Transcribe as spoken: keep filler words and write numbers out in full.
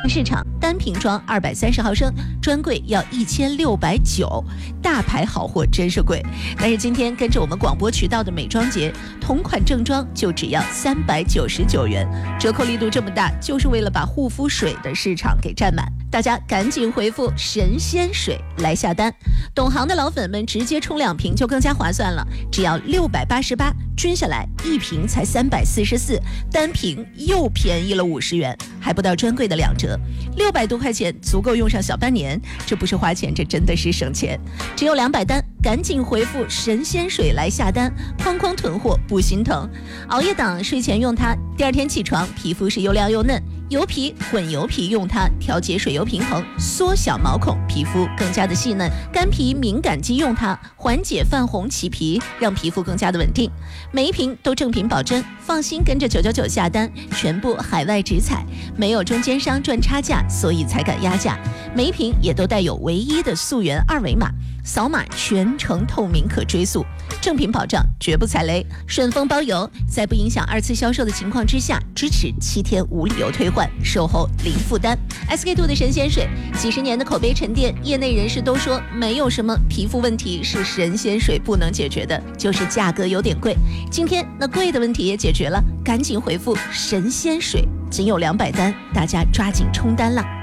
市场单瓶装二百三十毫升，专柜要一千六百九，大牌好货真是贵。但是今天跟着我们广播渠道的美妆节，同款正装就只要三百九十九元，折扣力度这么大，就是为了把护肤水的市场给占满。大家赶紧回复神仙水来下单，懂行的老粉们直接冲两瓶就更加划算了，只要六百八十八，均下来一瓶才三百四十四，单瓶又便宜了五十元，还不到专柜的两折，六百多块钱足够用上小半年，这不是花钱，这真的是省钱。只有两百单，赶紧回复神仙水来下单，哐哐囤货不心疼。熬夜党睡前用它，第二天起床皮肤是又亮又嫩。油皮、混油皮用它调节水油平衡，缩小毛孔，皮肤更加的细嫩。干皮、敏感肌用它缓解泛红起皮，让皮肤更加的稳定。每一瓶都正品保真，放心跟着九九九下单，全部海外直采，没有中间商赚差价，所以才敢压价。每一瓶也都带有唯一的溯源二维码，扫码全程透明可追溯，正品保障绝不踩雷，顺丰包邮，在不影响二次销售的情况之下，支持七天无理由退换，售后零负担。 S K two 的神仙水，几十年的口碑沉淀，业内人士都说没有什么皮肤问题是神仙水不能解决的，就是价格有点贵。今天那贵的问题也解决了，赶紧回复神仙水，仅有两百单，大家抓紧冲单了。